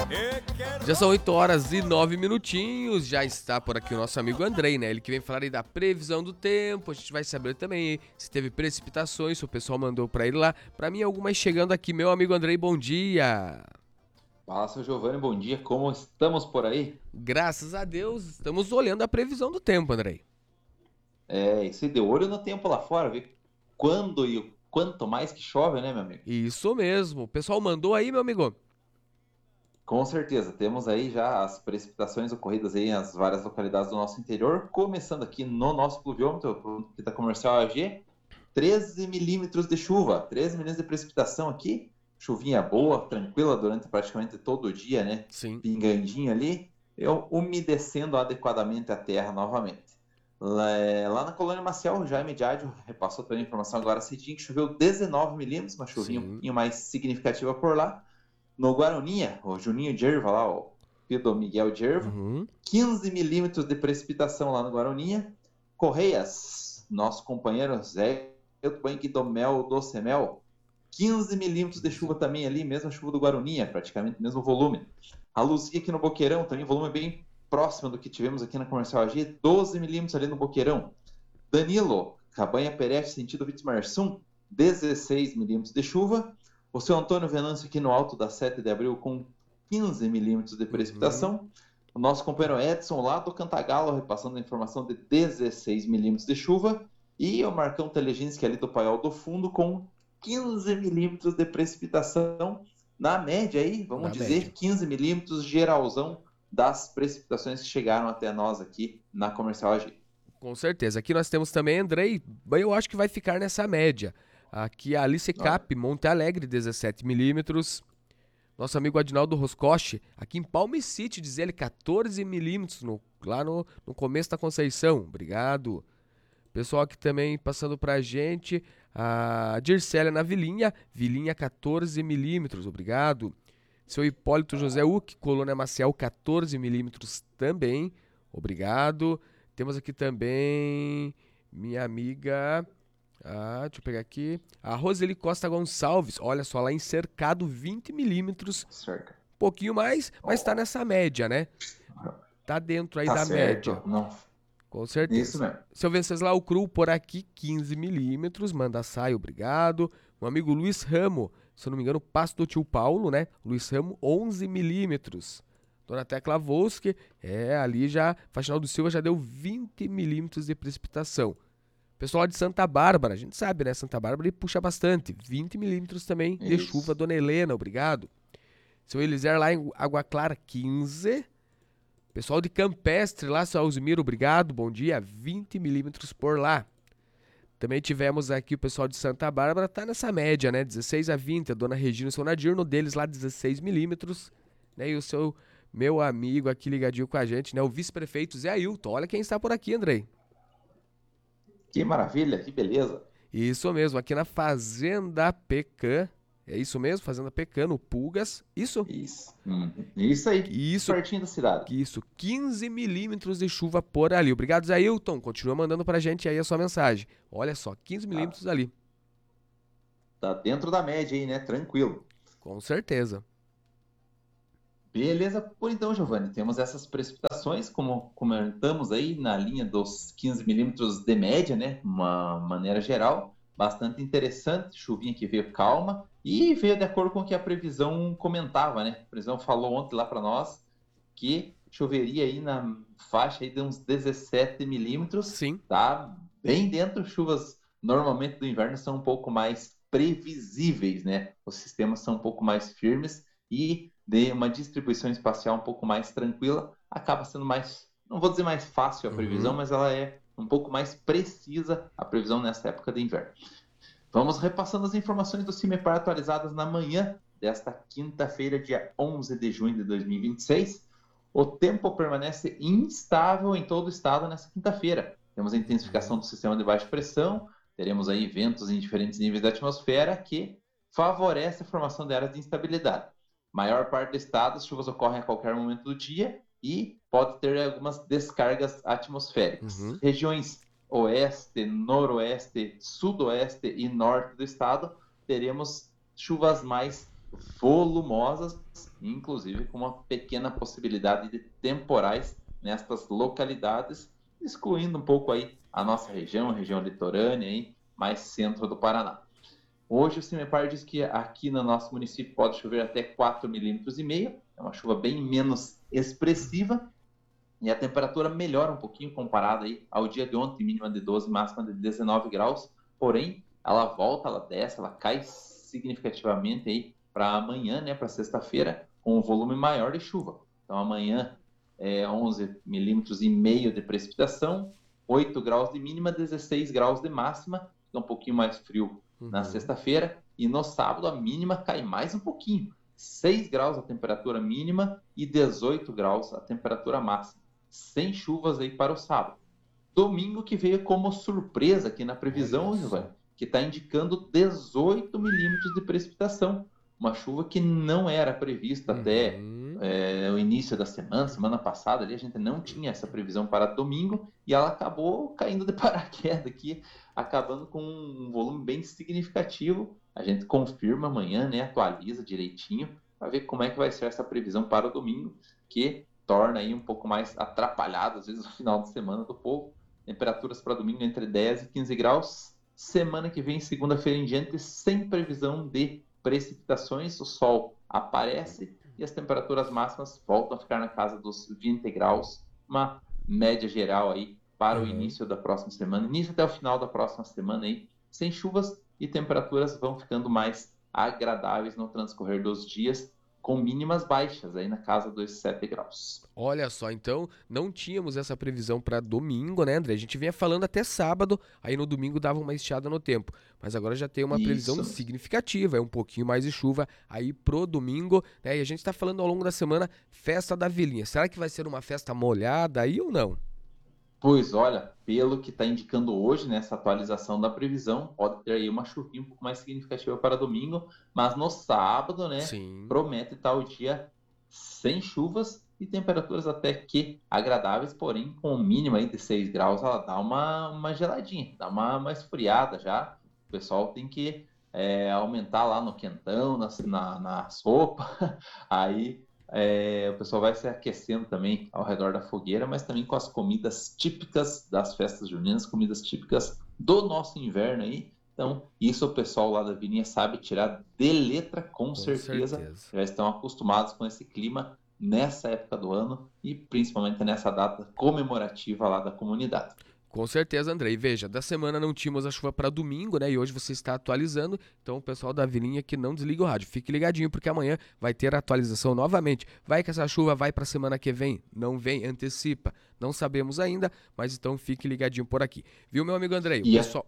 Já são 8 horas e 9 minutinhos, já está por aqui o nosso amigo Andrei, né? Ele que vem falar aí da previsão do tempo, a gente vai saber também se teve precipitações, se o pessoal mandou pra ele lá. Pra mim, algumas chegando aqui. Meu amigo Andrei, bom dia. Fala, seu Giovanni, bom dia. Como estamos por aí? Graças a Deus, estamos olhando a previsão do tempo, Andrei. E se deu olho no tempo lá fora, ver quando e o quanto mais que chove, né, meu amigo? Isso mesmo, o pessoal mandou aí, meu amigo. Com certeza, temos aí já as precipitações ocorridas aí nas várias localidades do nosso interior, começando aqui no nosso pluviômetro, aqui da Comercial AG, 13 milímetros de chuva, 13 milímetros de precipitação aqui, chuvinha boa, tranquila durante praticamente todo o dia, né? Sim. Pingandinho ali, umedecendo adequadamente a terra novamente. Lá na Colônia Maciel, Jaime Diádio repassou também a informação agora cedinho que choveu 19 milímetros, uma chuvinha um pouquinho mais significativa por lá. No Guaroninha, o Juninho de Erva lá, o filho do Miguel de Erva, 15 milímetros de precipitação lá no Guaroninha. Correias, nosso companheiro Zé do Mel do Semel, 15 milímetros de chuva também ali, mesma chuva do Guaroninha, praticamente mesmo volume. A Luzia aqui no Boqueirão, também volume bem próximo do que tivemos aqui na Comercial AG, 12 milímetros ali no Boqueirão. Danilo, Cabanha Perete, sentido Vitimarsum, 16 milímetros de chuva. O seu Antônio Venâncio aqui no alto da 7 de abril com 15 milímetros de precipitação. O nosso companheiro Edson lá do Cantagalo repassando a informação de 16 milímetros de chuva. E o Marcão Teleginski ali do Paiol do Fundo com 15 milímetros de precipitação. Na média aí, vamos dizer, 15 milímetros geralzão das precipitações que chegaram até nós aqui na Comercial AG. Com certeza. Aqui nós temos também, Andrei, eu acho que vai ficar nessa média. Aqui a Alice Cap, Monte Alegre, 17 milímetros. Nosso amigo Adinaldo Roscoche, aqui em Palm City, diz ele, 14 milímetros, lá no começo da Conceição. Obrigado. Pessoal aqui também passando pra gente, a Dircélia na Vilinha, 14 milímetros, obrigado. Seu Hipólito José Uck, Colônia Maciel, 14 milímetros também, obrigado. Temos aqui também minha amiga, deixa eu pegar aqui, a Roseli Costa Gonçalves, olha só, lá em Cercado, 20 milímetros, pouquinho mais, mas tá nessa média, né? Tá dentro aí da média. Não. Com certeza. Isso mesmo. Seu Venceslau Cru, por aqui, 15 milímetros, manda saia, obrigado. O amigo Luiz Ramo, se eu não me engano, Passo do Tio Paulo, né? Luiz Ramo, 11 milímetros. Dona Tecla Volsky, ali já, Faxinal do Silva já deu 20 milímetros de precipitação. Pessoal de Santa Bárbara, a gente sabe, né? Santa Bárbara ele puxa bastante, 20 milímetros também de chuva. Dona Helena, obrigado. Seu Eliser lá em Água Clara, 15. Pessoal de Campestre lá, seu Alzimiro, obrigado, bom dia, 20 milímetros por lá. Também tivemos aqui o pessoal de Santa Bárbara, tá nessa média, né? 16 a 20, a Dona Regina e o seu Nadir, no deles lá 16 milímetros, né? E o seu, meu amigo aqui ligadinho com a gente, né? O vice-prefeito Zé Ailton, olha quem está por aqui, Andrei. Que maravilha, que beleza. Isso mesmo, aqui na Fazenda Pecan. É isso mesmo? Fazenda Pecan, no Pulgas. Isso? Isso aí. Isso. Pertinho da cidade. Isso. 15 milímetros de chuva por ali. Obrigado, Zé Ailton. Continua mandando pra gente aí a sua mensagem. Olha só, 15 milímetros ali. Tá dentro da média aí, né? Tranquilo. Com certeza. Beleza, por então, Giovanni, temos essas precipitações, como comentamos aí, na linha dos 15 milímetros de média, né? Uma maneira geral, bastante interessante, chuvinha que veio calma e veio de acordo com o que a previsão comentava, né? A previsão falou ontem lá para nós que choveria aí na faixa aí de uns 17 milímetros. Sim. Tá bem dentro, chuvas normalmente do inverno são um pouco mais previsíveis, né? Os sistemas são um pouco mais firmes e de uma distribuição espacial um pouco mais tranquila, acaba sendo mais, não vou dizer mais fácil a previsão, mas ela é um pouco mais precisa, a previsão nessa época de inverno. Vamos repassando as informações do CIMEPAR atualizadas na manhã desta quinta-feira, dia 11 de junho de 2026. O tempo permanece instável em todo o estado nessa quinta-feira. Temos a intensificação do sistema de baixa pressão, teremos aí ventos em diferentes níveis da atmosfera que favorece a formação de áreas de instabilidade. Maior parte do estado, as chuvas ocorrem a qualquer momento do dia e pode ter algumas descargas atmosféricas. Regiões oeste, noroeste, sudoeste e norte do estado, teremos chuvas mais volumosas, inclusive com uma pequena possibilidade de temporais nestas localidades, excluindo um pouco aí a nossa região, a região litorânea, aí, mais centro do Paraná. Hoje o CIMEPAR diz que aqui no nosso município pode chover até 4,5 milímetros, é uma chuva bem menos expressiva, e a temperatura melhora um pouquinho comparada aí ao dia de ontem, mínima de 12, máxima de 19 graus, porém ela volta, ela desce, ela cai significativamente aí para amanhã, né, para sexta-feira, com um volume maior de chuva. Então amanhã é 11,5 milímetros de precipitação, 8 graus de mínima, 16 graus de máxima, fica um pouquinho mais frio na sexta-feira, e no sábado a mínima cai mais um pouquinho, 6 graus a temperatura mínima e 18 graus a temperatura máxima, sem chuvas aí para o sábado. Domingo que veio como surpresa aqui na previsão, Giovanni, que está indicando 18 milímetros de precipitação, uma chuva que não era prevista até o início da semana passada, ali a gente não tinha essa previsão para domingo, e ela acabou caindo de paraquedas aqui, acabando com um volume bem significativo. A gente confirma amanhã, né, atualiza direitinho, para ver como é que vai ser essa previsão para o domingo, que torna aí um pouco mais atrapalhado, às vezes, o final de semana do povo. Temperaturas para domingo entre 10 e 15 graus. Semana que vem, segunda-feira em diante, sem previsão de precipitações, o sol aparece e as temperaturas máximas voltam a ficar na casa dos 20 graus, uma média geral aí para o início da próxima semana, início até o final da próxima semana aí, sem chuvas, e temperaturas vão ficando mais agradáveis no transcorrer dos dias, com mínimas baixas aí na casa dos 7 graus. Olha só, então não tínhamos essa previsão para domingo, né, André? A gente vinha falando até sábado, aí no domingo dava uma estiada no tempo. Mas agora já tem uma previsão significativa, é um pouquinho mais de chuva aí pro domingo, né? E a gente tá falando ao longo da semana, festa da Vilinha. Será que vai ser uma festa molhada aí ou não? Pois olha, pelo que está indicando hoje, nessa atualização da previsão, pode ter aí uma chuvinha um pouco mais significativa para domingo, mas no sábado, né, promete estar o dia sem chuvas e temperaturas até que agradáveis, porém com mínima aí de 6 graus, ela dá uma geladinha, dá uma esfriada já. O pessoal tem que aumentar lá no quentão, na sopa, aí o pessoal vai se aquecendo também ao redor da fogueira, mas também com as comidas típicas das festas juninas, comidas típicas do nosso inverno aí. Então, isso o pessoal lá da Vilinha sabe tirar de letra, com certeza. Já estão acostumados com esse clima nessa época do ano e principalmente nessa data comemorativa lá da comunidade. Com certeza, André. E veja, da semana não tínhamos a chuva para domingo, né? E hoje você está atualizando. Então, o pessoal da Vilinha que não desliga o rádio. Fique ligadinho, porque amanhã vai ter a atualização novamente. Vai que essa chuva vai para a semana que vem? Não vem, antecipa. Não sabemos ainda, mas então fique ligadinho por aqui. Viu, meu amigo André? O pessoal...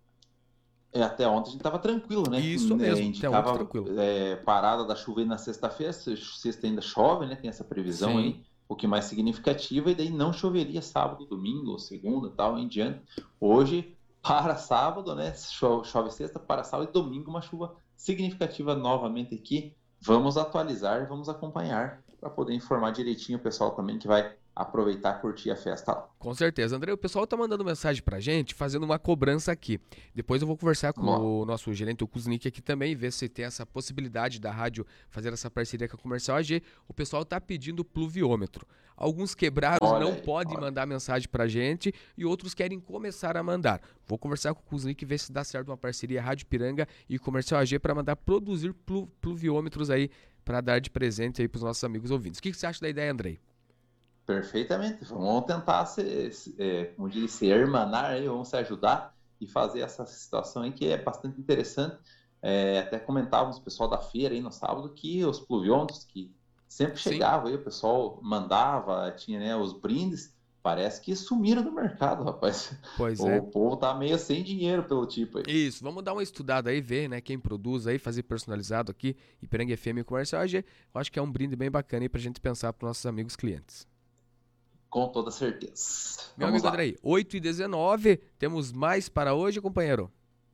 Até ontem a gente estava tranquilo, né? Isso mesmo, a gente estava parada da chuva aí na sexta-feira. Sexta ainda chove, né? Tem essa previsão aí, um pouquinho mais significativa, e daí não choveria sábado, domingo, segunda, tal, em diante. Hoje, para sábado, né? Chove sexta, para sábado e domingo, uma chuva significativa novamente aqui. Vamos atualizar, vamos acompanhar para poder informar direitinho o pessoal também que vai aproveitar e curtir a festa lá. Com certeza, André. O pessoal tá mandando mensagem pra gente, fazendo uma cobrança aqui. Depois eu vou conversar com o nosso gerente, o Kuznik, aqui também, ver se tem essa possibilidade da rádio fazer essa parceria com a Comercial AG. O pessoal tá pedindo pluviômetro. Alguns quebrados não podem mandar mensagem pra gente e outros querem começar a mandar. Vou conversar com o Kuznik, ver se dá certo uma parceria Rádio Piranga e Comercial AG para mandar produzir pluviômetros aí para dar de presente aí pros nossos amigos ouvintes. O que você acha da ideia, André? Perfeitamente. Vamos tentar como disse, hermanar aí, vamos se ajudar e fazer essa situação aí que é bastante interessante. Até comentávamos o pessoal da feira aí no sábado que os pluviômetros que sempre chegavam aí, o pessoal mandava, tinha, né, os brindes, parece que sumiram do mercado, rapaz. Pois O povo tá meio sem dinheiro pelo tipo aí. Isso, vamos dar uma estudada aí, ver, né, quem produz aí, fazer personalizado aqui, Ipiranga FM e Comercial AG. Eu acho que é um brinde bem bacana aí pra gente pensar pros nossos amigos clientes. Com toda certeza. Meu amigo Andrei, 8h19, temos mais para hoje, companheiro?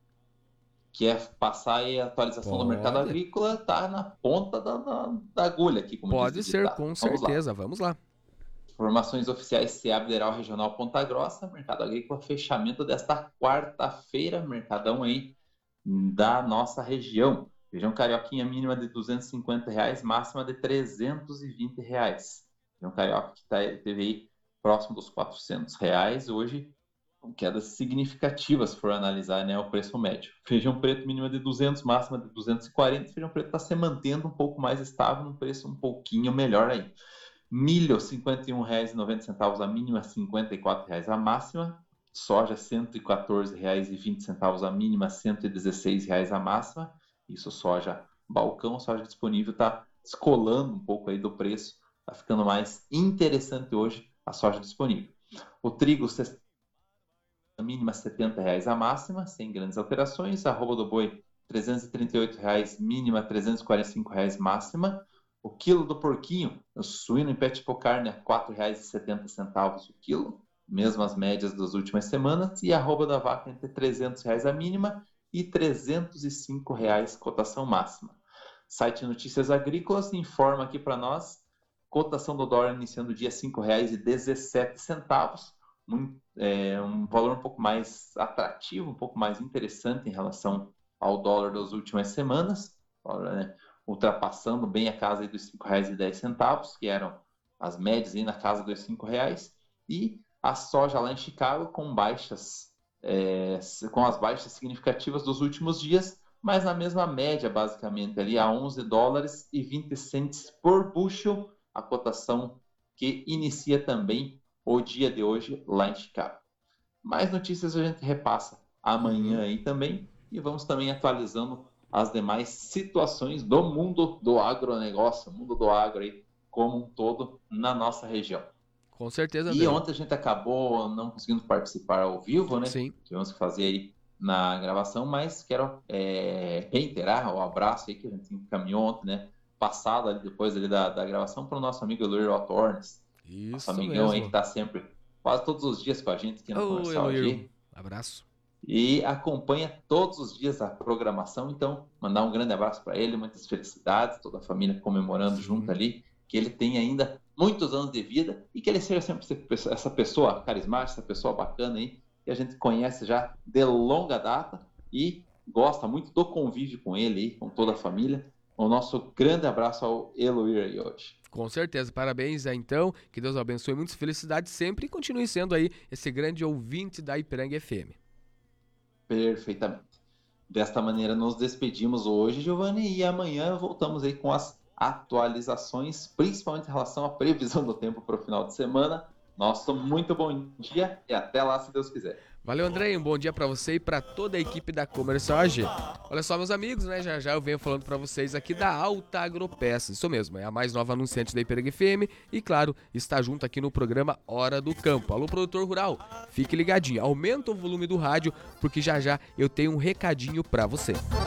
Quer passar aí a atualização do mercado agrícola, tá na ponta da agulha aqui, como pode ser, com certeza, vamos lá. Informações oficiais Ceabderal Regional Ponta Grossa, mercado agrícola, fechamento desta quarta-feira, mercadão aí da nossa região. Feijão carioquinha mínima de R$250, máxima de R$320. Feijão carioca que teve aí próximo dos R$400, hoje com quedas significativas, se for analisar, né, o preço médio. Feijão preto mínima de 200, máxima de 240. Feijão preto está se mantendo um pouco mais estável, num preço um pouquinho melhor aí. Milho, R$51,90 a mínima, R$54 a máxima. Soja, R$114,20 a mínima, R$116 a máxima. Isso soja balcão, soja disponível está descolando um pouco aí do preço, está ficando mais interessante hoje a soja disponível. O trigo, a mínima R$70 a máxima, sem grandes alterações. Arroba do boi, R$338 mínima, R$345 máxima. O quilo do porquinho, o suíno em pet carne, R$4,70 o quilo, mesmas médias das últimas semanas. E a arroba da vaca entre R$300 a mínima e R$305 cotação máxima. Site Notícias Agrícolas informa aqui para nós, cotação do dólar iniciando o dia R$5,17, um valor um pouco mais atrativo, um pouco mais interessante em relação ao dólar das últimas semanas, ultrapassando bem a casa dos R$5,10, que eram as médias aí na casa dos R$5, e a soja lá em Chicago com as baixas significativas dos últimos dias, mas na mesma média, basicamente, ali a $11,20 por bushel, a cotação que inicia também o dia de hoje lá em Chicago. Mais notícias a gente repassa amanhã aí também, e vamos também atualizando as demais situações do mundo do agronegócio, mundo do agro aí como um todo na nossa região. Com certeza, André. E ontem a gente acabou não conseguindo participar ao vivo, né? Sim. Tivemos que fazer aí na gravação, mas quero reiterar o abraço aí que a gente encaminhou ontem, né? Passado ali, depois ali da gravação, para o nosso amigo Eloir Otornes. Isso nosso amigão mesmo. aí que está sempre, quase todos os dias com a gente aqui no Comercial AG. Abraço. E acompanha todos os dias a programação, então mandar um grande abraço para ele, muitas felicidades, toda a família comemorando junto ali, que ele tenha ainda muitos anos de vida e que ele seja sempre essa pessoa carismática, essa pessoa bacana aí, que a gente conhece já de longa data e gosta muito do convívio com ele aí, com toda a família. O nosso grande abraço ao Eloir aí hoje. Com certeza, parabéns então, que Deus abençoe, muitas felicidades sempre e continue sendo aí esse grande ouvinte da Ipiranga FM. Perfeitamente. Desta maneira nos despedimos hoje, Giovanni, e amanhã voltamos aí com as atualizações, principalmente em relação à previsão do tempo para o final de semana. Nosso muito bom dia e até lá, se Deus quiser. Valeu, André, um bom dia para você e para toda a equipe da Comercial AG. Olha só, meus amigos, né, já eu venho falando para vocês aqui da Alta Agropeças, isso mesmo, é a mais nova anunciante da Ipiranga FM e, claro, está junto aqui no programa Hora do Campo. Alô, produtor rural, fique ligadinho, aumenta o volume do rádio, porque já eu tenho um recadinho para você.